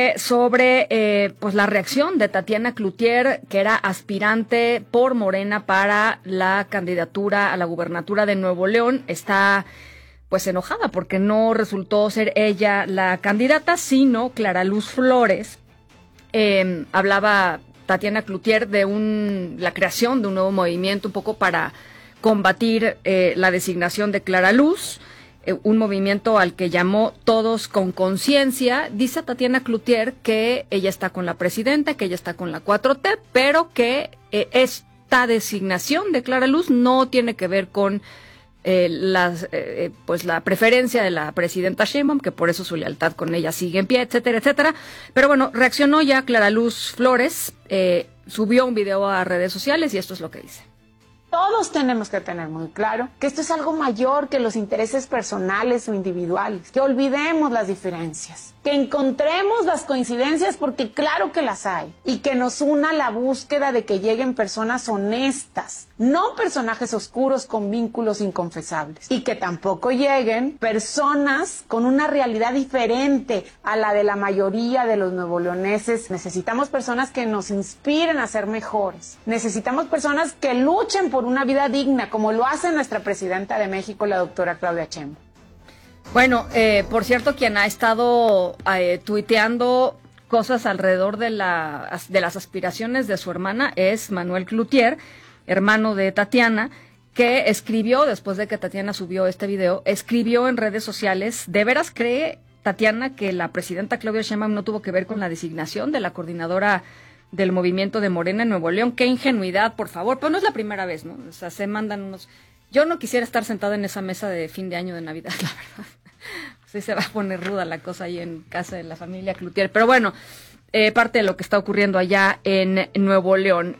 fue sobre pues la reacción de Tatiana Cloutier, que era aspirante por Morena para la candidatura a la gubernatura de Nuevo León. Está pues enojada porque no resultó ser ella la candidata, sino Clara Luz Flores. Hablaba Tatiana Cloutier de la creación de un nuevo movimiento un poco para combatir la designación de Clara Luz, un movimiento al que llamó Todos con Conciencia. Dice Tatiana Cloutier que ella está con la presidenta, que ella está con la 4T, pero que esta designación de Clara Luz no tiene que ver con pues la preferencia de la presidenta Sheinbaum, que por eso su lealtad con ella sigue en pie, etcétera, etcétera. Pero bueno, reaccionó ya Clara Luz Flores, subió un video a redes sociales y esto es lo que dice. Todos tenemos que tener muy claro que esto es algo mayor que los intereses personales o individuales, que olvidemos las diferencias, que encontremos las coincidencias porque claro que las hay, y que nos una la búsqueda de que lleguen personas honestas, no personajes oscuros con vínculos inconfesables, y que tampoco lleguen personas con una realidad diferente a la de la mayoría de los nuevoleoneses. Necesitamos personas que nos inspiren a ser mejores, necesitamos personas que luchen por una vida digna, como lo hace nuestra presidenta de México, la doctora Claudia Sheinbaum. Bueno, por cierto, quien ha estado tuiteando cosas alrededor de las aspiraciones de su hermana es Manuel Cloutier, hermano de Tatiana, que escribió, después de que Tatiana subió este video, escribió en redes sociales: ¿de veras cree Tatiana que la presidenta Claudia Sheinbaum no tuvo que ver con la designación de la coordinadora del movimiento de Morena en Nuevo León? ¡Qué ingenuidad, por favor! Pero no es la primera vez, ¿no? O sea, se mandan unos... Yo no quisiera estar sentada en esa mesa de fin de año de Navidad, la verdad. Sí se va a poner ruda la cosa ahí en casa de la familia Cloutier. Pero bueno, parte de lo que está ocurriendo allá en Nuevo León.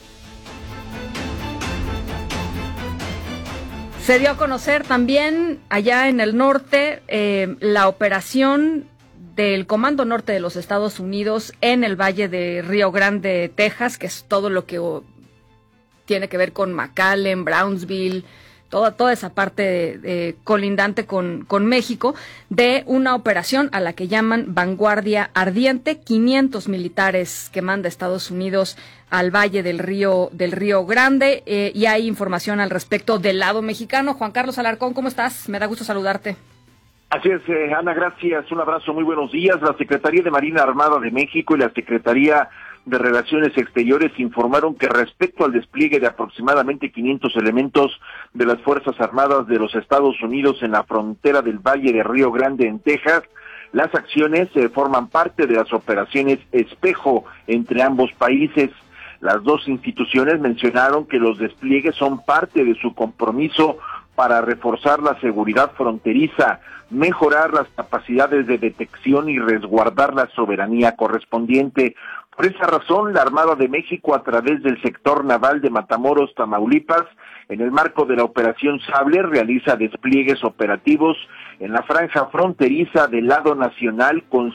Se dio a conocer también allá en el norte la operación del Comando Norte de los Estados Unidos en el Valle de Río Grande, Texas, que es todo lo que tiene que ver con McAllen, Brownsville, toda esa parte colindante con México, de una operación a la que llaman Vanguardia Ardiente. 500 militares que manda Estados Unidos al Valle del Río Grande, y hay información al respecto del lado mexicano. Juan Carlos Alarcón, ¿cómo estás? Me da gusto saludarte. Así es, Ana, gracias. Un abrazo, muy buenos días. La Secretaría de Marina Armada de México y la Secretaría de Relaciones Exteriores informaron que respecto al despliegue de aproximadamente 500 elementos de las Fuerzas Armadas de los Estados Unidos en la frontera del Valle de Río Grande, en Texas, las acciones forman parte de las operaciones Espejo entre ambos países. Las dos instituciones mencionaron que los despliegues son parte de su compromiso para reforzar la seguridad fronteriza, mejorar las capacidades de detección y resguardar la soberanía correspondiente. Por esa razón, la Armada de México, a través del sector naval de Matamoros, Tamaulipas, en el marco de la Operación Sable, realiza despliegues operativos en la franja fronteriza del lado nacional con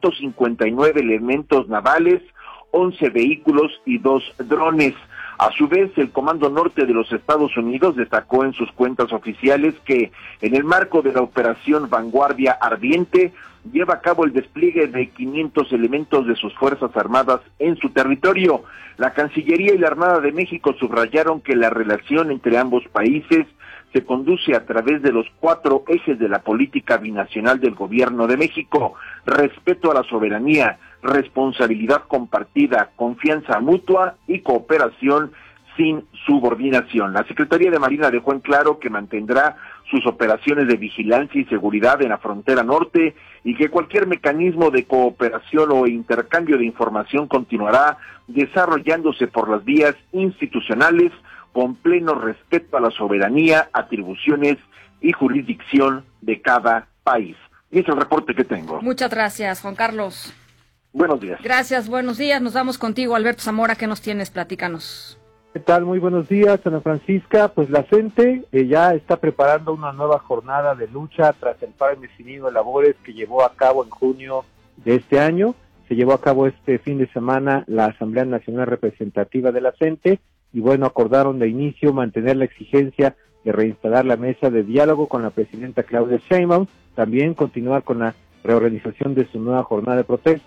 159 elementos navales, 11 vehículos y 2 drones. A su vez, el Comando Norte de los Estados Unidos destacó en sus cuentas oficiales que, en el marco de la Operación Vanguardia Ardiente, lleva a cabo el despliegue de 500 elementos de sus Fuerzas Armadas en su territorio. La Cancillería y la Armada de México subrayaron que la relación entre ambos países se conduce a través de los 4 ejes de la política binacional del Gobierno de México: respeto a la soberanía, responsabilidad compartida, confianza mutua y cooperación sin subordinación. La Secretaría de Marina dejó en claro que mantendrá sus operaciones de vigilancia y seguridad en la frontera norte y que cualquier mecanismo de cooperación o intercambio de información continuará desarrollándose por las vías institucionales con pleno respeto a la soberanía, atribuciones y jurisdicción de cada país. Y es el reporte que tengo. Muchas gracias, Juan Carlos. Buenos días. Gracias, buenos días. Nos vamos contigo, Alberto Zamora. ¿Qué nos tienes? Platícanos. ¿Qué tal? Muy buenos días, Ana Francisca. Pues la CENTE ya está preparando una nueva jornada de lucha tras el paro indefinido de labores que llevó a cabo en junio de este año. Se llevó a cabo este fin de semana la Asamblea Nacional Representativa de la CENTE y bueno, acordaron de inicio mantener la exigencia de reinstalar la mesa de diálogo con la presidenta Claudia Sheinbaum, también continuar con la reorganización de su nueva jornada de protestas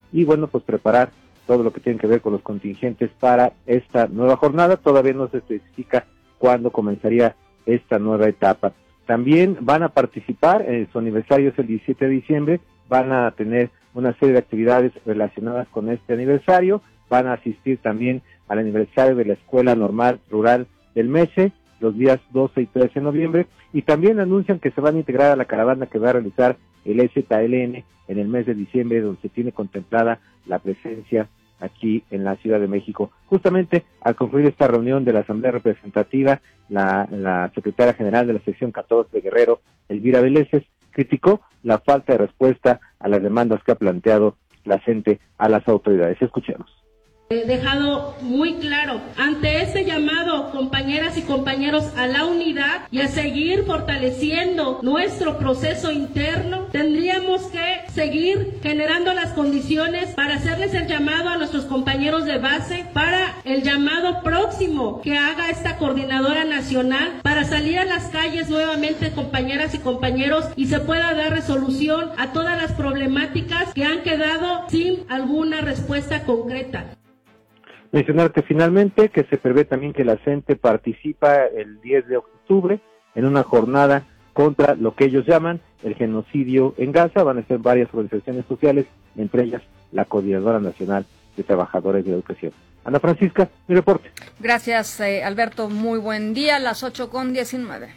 y bueno, pues preparar todo lo que tiene que ver con los contingentes para esta nueva jornada. Todavía no se especifica cuándo comenzaría esta nueva etapa. También van a participar, su aniversario es el 17 de diciembre, van a tener una serie de actividades relacionadas con este aniversario, van a asistir también al aniversario de la Escuela Normal Rural del MESE, los días 12 y 13 de noviembre, y también anuncian que se van a integrar a la caravana que va a realizar el EZLN en el mes de diciembre, donde se tiene contemplada la presencia aquí en la Ciudad de México. Justamente al concluir esta reunión de la Asamblea Representativa, la secretaria general de la sección 14 de Guerrero, Elvira Veleses, criticó la falta de respuesta a las demandas que ha planteado la CENTE a las autoridades. Escuchemos. He dejado muy claro, ante este llamado, compañeras y compañeros, a la unidad y a seguir fortaleciendo nuestro proceso interno, tendríamos que seguir generando las condiciones para hacerles el llamado a nuestros compañeros de base, para el llamado próximo que haga esta coordinadora nacional, para salir a las calles nuevamente, compañeras y compañeros, y se pueda dar resolución a todas las problemáticas que han quedado sin alguna respuesta concreta. Mencionarte finalmente que se prevé también que la CENTE participa el 10 de octubre en una jornada contra lo que ellos llaman el genocidio en Gaza. Van a ser varias organizaciones sociales, entre ellas la Coordinadora Nacional de Trabajadores de la Educación. Ana Francisca, mi reporte. Gracias, Alberto. Muy buen día, las 8:19.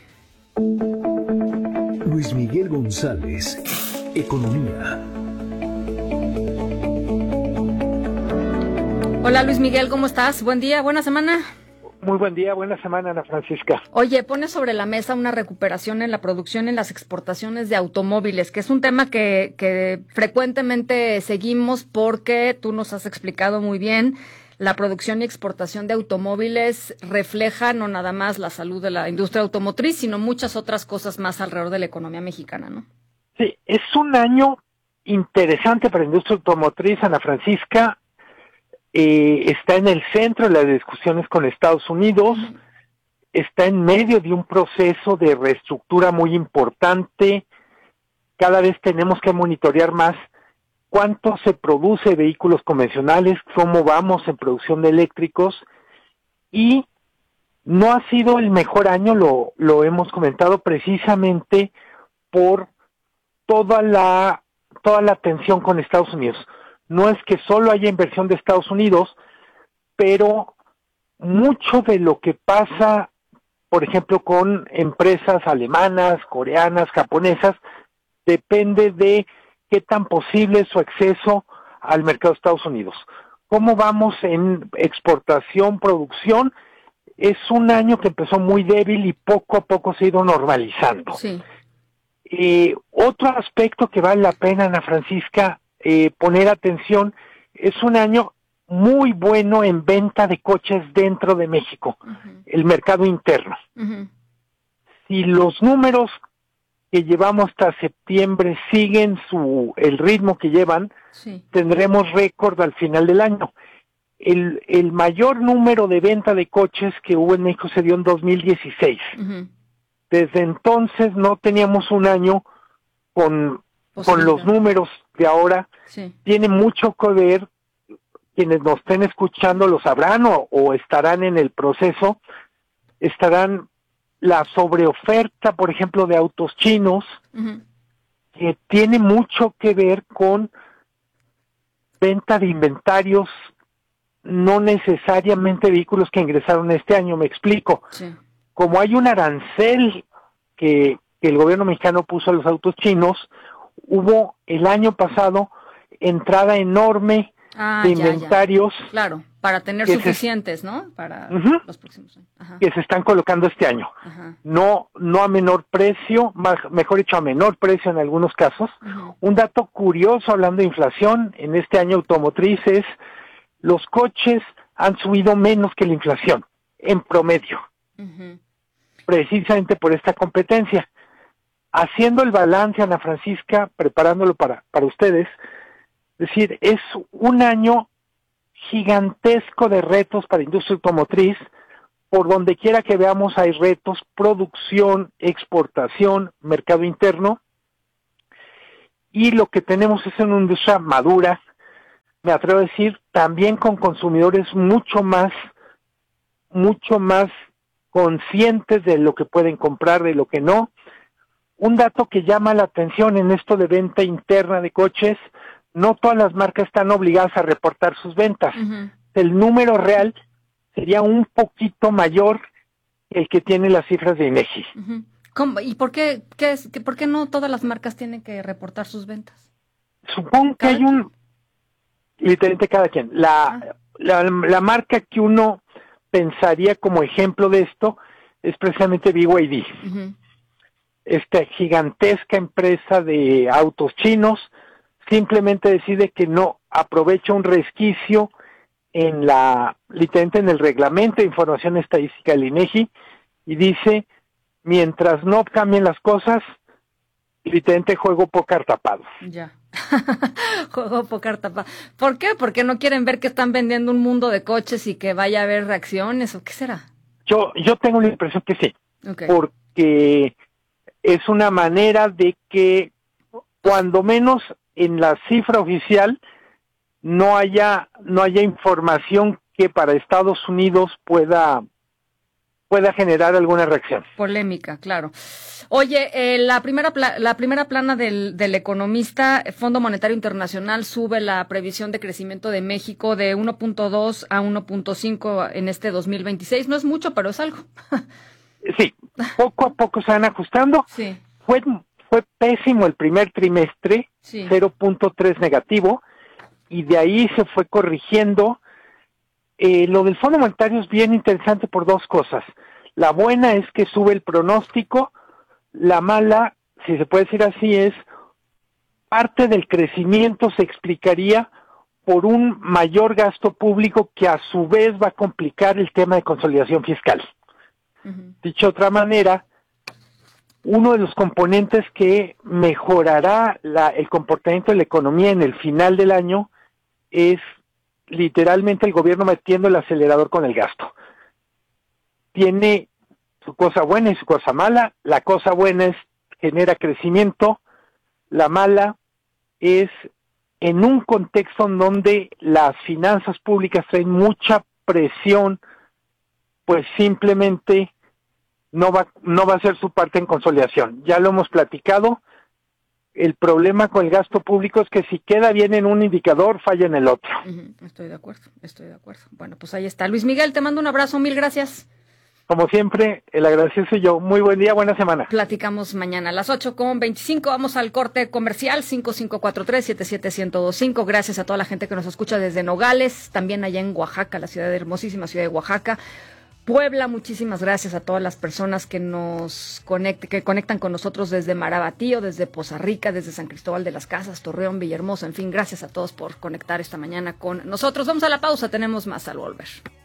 Luis Miguel González, Economía. Hola Luis Miguel, ¿cómo estás? Buen día, buena semana. Muy buen día, buena semana, Ana Francisca. Oye, pone sobre la mesa una recuperación en la producción en las exportaciones de automóviles, que es un tema que frecuentemente seguimos porque tú nos has explicado muy bien. La producción y exportación de automóviles refleja no nada más la salud de la industria automotriz, sino muchas otras cosas más alrededor de la economía mexicana, ¿no? Sí, es un año interesante para la industria automotriz, Ana Francisca. Está en el centro de las discusiones con Estados Unidos, está en medio de un proceso de reestructura muy importante. Cada vez tenemos que monitorear más cuánto se produce de vehículos convencionales, cómo vamos en producción de eléctricos, y no ha sido el mejor año, lo hemos comentado precisamente por toda la tensión con Estados Unidos. No es que solo haya inversión de Estados Unidos, pero mucho de lo que pasa, por ejemplo, con empresas alemanas, coreanas, japonesas, depende de qué tan posible es su acceso al mercado de Estados Unidos. ¿Cómo vamos en exportación, producción? Es un año que empezó muy débil y poco a poco se ha ido normalizando. Sí. Otro aspecto que vale la pena, Ana Francisca, poner atención, es un año muy bueno en venta de coches dentro de México, el mercado interno. Si los números que llevamos hasta septiembre siguen el ritmo que llevan, sí, tendremos récord al final del año. El mayor número de venta de coches que hubo en México se dio en 2016. Desde entonces no teníamos un año con los números de ahora. Sí. Tiene mucho que ver, quienes nos estén escuchando lo sabrán o estarán en el proceso, estarán la sobreoferta, por ejemplo, de autos chinos, que tiene mucho que ver con venta de inventarios, no necesariamente vehículos que ingresaron este año, me explico. Sí. Como hay un arancel que el gobierno mexicano puso a los autos chinos, hubo el año pasado entrada enorme de inventarios. Ya. Claro, para tener suficientes, ¿no? Para los próximos años. Ajá. Que se están colocando este año. Ajá. No a menor precio, mejor dicho, a menor precio en algunos casos. Un dato curioso hablando de inflación en este año automotriz es los coches han subido menos que la inflación, en promedio. Precisamente por esta competencia. Haciendo el balance, Ana Francisca, preparándolo para ustedes, es decir, es un año gigantesco de retos para la industria automotriz. Por donde quiera que veamos hay retos, producción, exportación, mercado interno, y lo que tenemos es una industria madura, me atrevo a decir, también con consumidores mucho más conscientes de lo que pueden comprar, de lo que no. Un dato que llama la atención en esto de venta interna de coches, no todas las marcas están obligadas a reportar sus ventas. Ujú. El número real sería un poquito mayor que el que tiene las cifras de INEGI. Ujú. ¿Y por qué no todas las marcas tienen que reportar sus ventas? Supongo que hay literalmente cada quien. La marca que uno pensaría como ejemplo de esto es precisamente BYD. Uh-huh. Esta gigantesca empresa de autos chinos simplemente decide que no aprovecha un resquicio literalmente en el reglamento de información estadística del INEGI y dice, mientras no cambien las cosas, literalmente juego póker tapado. Ya. Juego póker tapado. ¿Por qué? Porque no quieren ver que están vendiendo un mundo de coches y que vaya a haber reacciones, ¿o qué será? Yo tengo la impresión que sí. Okay. Porque es una manera de que, cuando menos en la cifra oficial, no haya información que para Estados Unidos pueda generar alguna reacción. Polémica, claro. Oye, la primera plana del economista, Fondo Monetario Internacional, sube la previsión de crecimiento de México de 1.2 a 1.5 en este 2026. No es mucho, pero es algo. Sí, poco a poco se van ajustando. Sí. Fue pésimo el primer trimestre, sí. 0.3 negativo, y de ahí se fue corrigiendo. Lo del Fondo Monetario es bien interesante por dos cosas. La buena es que sube el pronóstico, la mala, si se puede decir así, es parte del crecimiento se explicaría por un mayor gasto público que a su vez va a complicar el tema de consolidación fiscal. Uh-huh. Dicho de otra manera, uno de los componentes que mejorará el comportamiento de la economía en el final del año es literalmente el gobierno metiendo el acelerador con el gasto. Tiene su cosa buena y su cosa mala. La cosa buena es genera crecimiento. La mala es en un contexto en donde las finanzas públicas traen mucha presión, pues simplemente no va a ser su parte en consolidación. Ya lo hemos platicado. El problema con el gasto público es que si queda bien en un indicador, falla en el otro. Estoy de acuerdo. Bueno, pues ahí está. Luis Miguel, te mando un abrazo, mil gracias. Como siempre, el agradecido soy yo. Muy buen día, buena semana. Platicamos mañana a las 8:25. Vamos al corte comercial, 5543-77125. Gracias a toda la gente que nos escucha desde Nogales, también allá en Oaxaca, la hermosísima ciudad de Oaxaca. Puebla, muchísimas gracias a todas las personas que conectan con nosotros desde Marabatío, desde Poza Rica, desde San Cristóbal de las Casas, Torreón, Villahermosa, en fin, gracias a todos por conectar esta mañana con nosotros. Vamos a la pausa, tenemos más al volver.